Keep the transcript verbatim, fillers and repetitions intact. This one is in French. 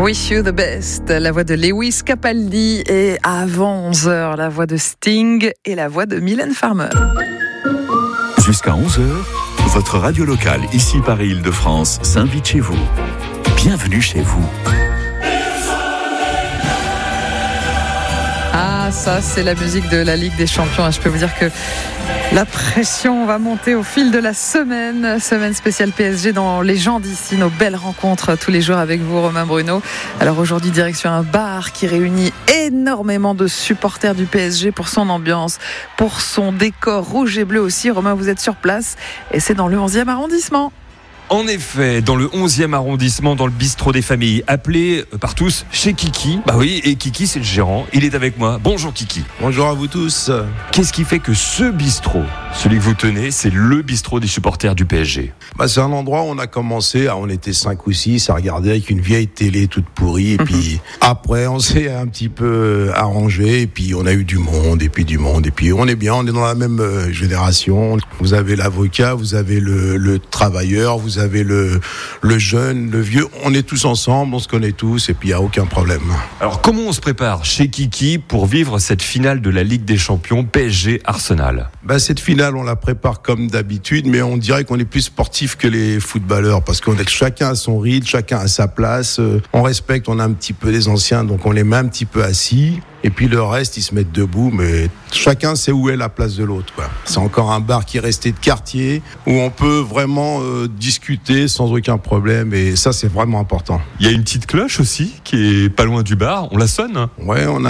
Wish You the Best, la voix de Lewis Capaldi, et avant onze heures, la voix de Sting et la voix de Mylène Farmer. Jusqu'à onze heures, votre radio locale, ici Paris-Île-de-France, s'invite chez vous. Bienvenue chez vous. Ah, ça, c'est la musique de la Ligue des Champions. Je peux vous dire que la pression va monter au fil de la semaine. Semaine spéciale P S G dans les gens d'ici. Nos belles rencontres tous les jours avec vous, Romain Bruno. Alors aujourd'hui, direction un bar qui réunit énormément de supporters du P S G pour son ambiance, pour son décor rouge et bleu aussi. Romain, vous êtes sur place et c'est dans le onzième arrondissement. En effet, dans le onzième arrondissement, dans le bistrot des familles, appelé par tous chez Kiki. Bah oui, et Kiki, c'est le gérant. Il est avec moi. Bonjour Kiki. Bonjour à vous tous. Qu'est-ce qui fait que ce bistrot, celui que vous tenez, c'est le bistrot des supporters du P S G? Bah, c'est un endroit où on a commencé, on était cinq ou six à regarder avec une vieille télé toute pourrie. Et puis après, on s'est un petit peu arrangé. Et puis on a eu du monde, et puis du monde. Et puis on est bien, on est dans la même génération. Vous avez l'avocat, vous avez le, le travailleur, vous avez avez le, le jeune, le vieux, on est tous ensemble, on se connaît tous et puis il n'y a aucun problème. Alors comment on se prépare chez Kiki pour vivre cette finale de la Ligue des Champions P S G-Arsenal? Bah, cette finale, on la prépare comme d'habitude, mais on dirait qu'on est plus sportif que les footballeurs parce qu'on est chacun à son rythme, chacun à sa place, on respecte, on a un petit peu les anciens, donc on les met un petit peu assis. Et puis le reste, ils se mettent debout, mais chacun sait où est la place de l'autre, quoi. C'est encore un bar qui est resté de quartier, où on peut vraiment euh, discuter sans aucun problème, et ça, c'est vraiment important. Il y a une petite cloche aussi, qui est pas loin du bar, on la sonne? Ouais, on a